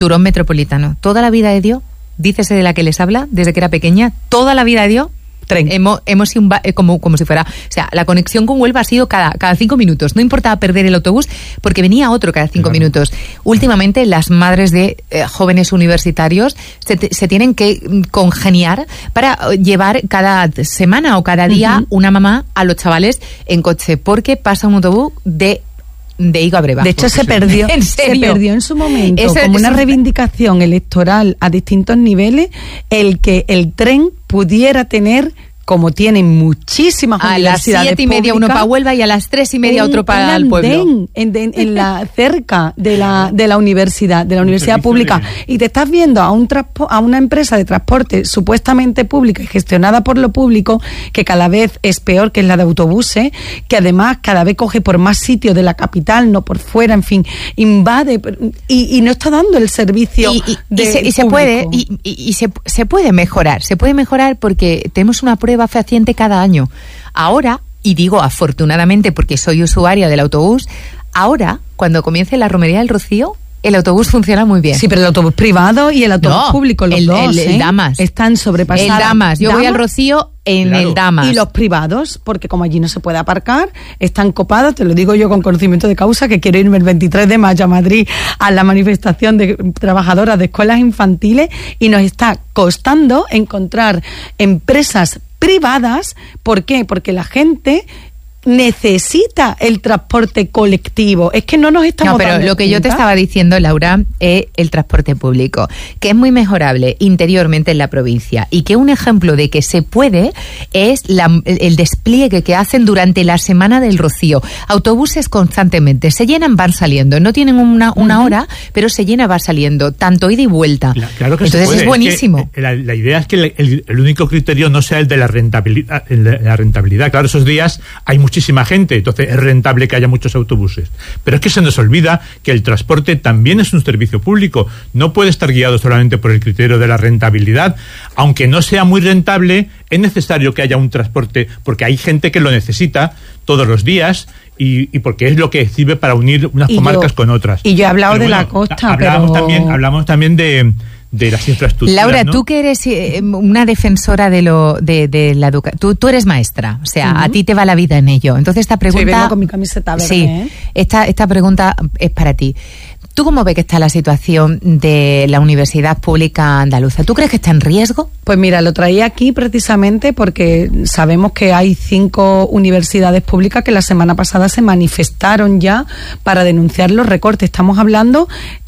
Turón Metropolitano. Toda la vida de Dios, dícese de la que les habla, desde que era pequeña, toda la vida de Dios, tren. Hemos sido como si fuera, o sea, la conexión con Huelva ha sido cada 5 minutos. No importaba perder el autobús porque venía otro cada 5 minutos. Últimamente las madres de jóvenes universitarios se tienen que congeniar para llevar cada semana o cada día una mamá a los chavales en coche, porque pasa un autobús de Higo a Breva. De hecho, se perdió en su momento como una reivindicación electoral a distintos niveles el que el tren pudiera tener, como tienen muchísimas universidades públicas, a las 7:30 uno para Huelva y a las 3:30 otro para el pueblo. En la cerca de la universidad pública. Y te estás viendo a una empresa de transporte supuestamente pública y gestionada por lo público, que cada vez es peor, que es la de autobuses, que además cada vez coge por más sitios de la capital, no por fuera, en fin, invade y no está dando el servicio se puede mejorar porque tenemos una prueba fehaciente cada año. Ahora, y digo afortunadamente porque soy usuaria del autobús, ahora, cuando comience la romería del Rocío, el autobús funciona muy bien. Sí, pero el autobús privado y el autobús público, los dos, el Damas. Están sobrepasados. El Damas. Yo voy al Rocío en el Damas. Y los privados, porque como allí no se puede aparcar, están copados, te lo digo yo con conocimiento de causa, que quiero irme el 23 de mayo a Madrid a la manifestación de trabajadoras de escuelas infantiles, y nos está costando encontrar empresas privadas. ¿Por qué? Porque la gente necesita el transporte colectivo. Es que no nos estamos dando pero lo que yo te estaba diciendo, Laura, es el transporte público, que es muy mejorable interiormente en la provincia, y que un ejemplo de que se puede es el despliegue que hacen durante la semana del Rocío. Autobuses constantemente se llenan, van saliendo, no tienen una hora, pero se llena, va saliendo, tanto ida y vuelta. Claro que entonces es buenísimo. Es que la idea es que el único criterio no sea el de la rentabilidad. Claro, esos días hay muchísima gente, entonces es rentable que haya muchos autobuses. Pero es que se nos olvida que el transporte también es un servicio público. No puede estar guiado solamente por el criterio de la rentabilidad. Aunque no sea muy rentable, es necesario que haya un transporte, porque hay gente que lo necesita todos los días y porque es lo que sirve para unir unas comarcas con otras. Y yo he hablado de la costa, hablamos también de las infraestructuras. Laura, ¿no? tú que eres una defensora de la educación, tú eres maestra, o sea, a ti te va la vida en ello. Entonces esta pregunta... Sí, vengo con mi camiseta verde. Sí, esta pregunta es para ti. ¿Tú cómo ves que está la situación de la Universidad Pública Andaluza? ¿Tú crees que está en riesgo? Pues mira, lo traía aquí precisamente porque sabemos que hay 5 universidades públicas que la semana pasada se manifestaron ya para denunciar los recortes. Estamos hablando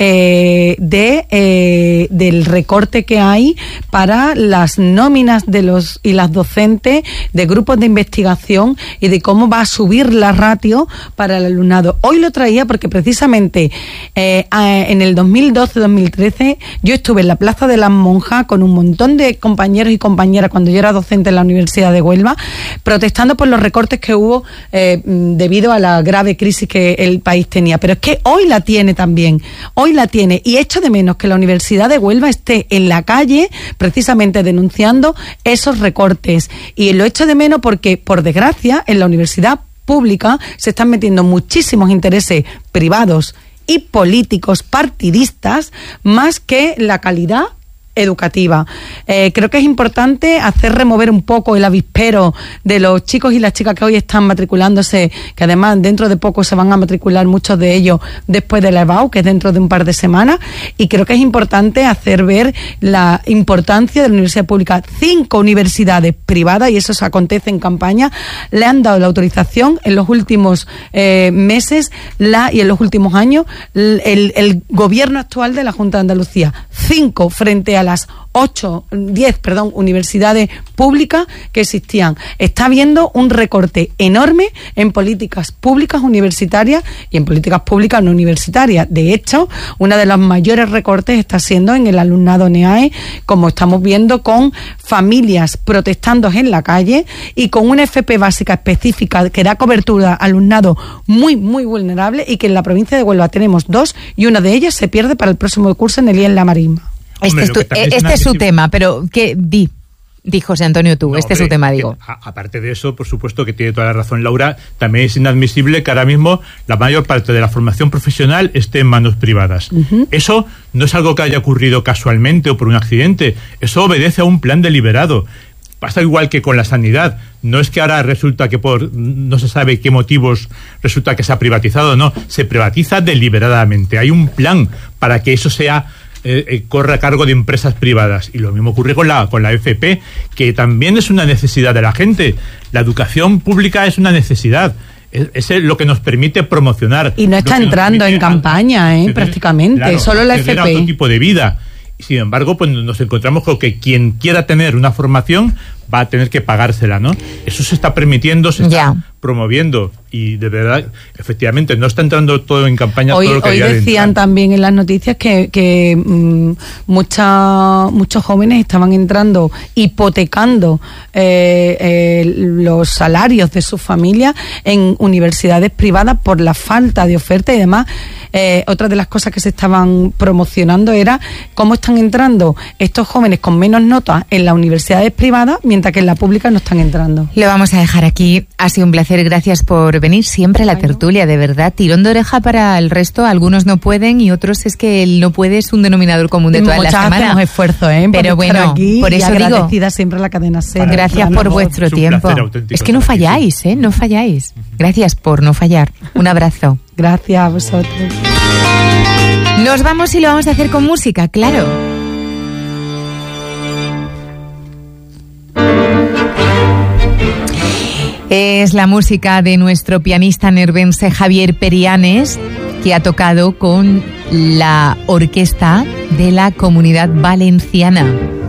del recorte que hay para las nóminas de los y las docentes de grupos de investigación y de cómo va a subir la ratio para el alumnado. Hoy lo traía porque precisamente en el 2012-2013 yo estuve en la Plaza de las Monjas con un montón de compañeros y compañeras cuando yo era docente en la Universidad de Huelva, protestando por los recortes que hubo debido a la grave crisis que el país tenía. Pero es que hoy la tiene también, y echo de menos que la Universidad de Huelva esté en la calle precisamente denunciando esos recortes, y lo echo de menos porque, por desgracia, en la universidad pública se están metiendo muchísimos intereses privados y políticos partidistas más que la calidad educativa. Creo que es importante remover un poco el avispero de los chicos y las chicas que hoy están matriculándose, que además dentro de poco se van a matricular muchos de ellos después de la EBAU, que es dentro de un par de semanas, y creo que es importante hacer ver la importancia de la universidad pública. 5 universidades privadas, y eso se acontece en campaña, le han dado la autorización en los últimos meses y en los últimos años el gobierno actual de la Junta de Andalucía. 5 frente a las 10 universidades públicas que existían. Está habiendo un recorte enorme en políticas públicas universitarias y en políticas públicas no universitarias. De hecho, uno de los mayores recortes está siendo en el alumnado NEAE, como estamos viendo, con familias protestando en la calle y con una FP básica específica que da cobertura a alumnado muy, muy vulnerable, y que en la provincia de Huelva tenemos 2 y una de ellas se pierde para el próximo curso en el IES La Marisma. Este es su tema, pero ¿qué di? Dijo José Antonio Tú, este es su tema, digo. Aparte de eso, por supuesto que tiene toda la razón Laura, también es inadmisible que ahora mismo la mayor parte de la formación profesional esté en manos privadas. Eso no es algo que haya ocurrido casualmente o por un accidente, eso obedece a un plan deliberado. Pasa igual que con la sanidad. No es que ahora resulta que por no se sabe qué motivos resulta que se ha privatizado, no, se privatiza deliberadamente. Hay un plan para que eso sea corre a cargo de empresas privadas. Y lo mismo ocurre con la FP, que también es una necesidad de la gente. La educación pública es una necesidad. Es lo que nos permite promocionar. Y no está entrando en campaña, prácticamente. Claro, solo la FP. Otro tipo de vida. Sin embargo, pues nos encontramos con que quien quiera tener una formación va a tener que pagársela, ¿no? Eso se está permitiendo, se está promoviendo, y de verdad, efectivamente, no está entrando todo en campaña. Hoy, todo lo que hoy decían también en las noticias que muchos jóvenes estaban entrando, hipotecando los salarios de sus familias en universidades privadas por la falta de oferta y demás. Otra de las cosas que se estaban promocionando era cómo están entrando estos jóvenes con menos notas en las universidades privadas, mientras que en la pública no están entrando. Lo vamos a dejar aquí. Ha sido un placer. Gracias por venir siempre a la tertulia, de verdad. Tirón de oreja para el resto. Algunos no pueden y otros es que el no puede es un denominador común de todas las semanas. Hacemos esfuerzo, pero bueno, aquí, por eso digo, agradecida siempre a la cadena SER. Gracias por vuestro tiempo. Es que no falláis, no falláis. Gracias por no fallar. Un abrazo. Gracias a vosotros. Nos vamos y lo vamos a hacer con música, claro. Es la música de nuestro pianista nervense Javier Perianes, que ha tocado con la orquesta de la Comunidad Valenciana.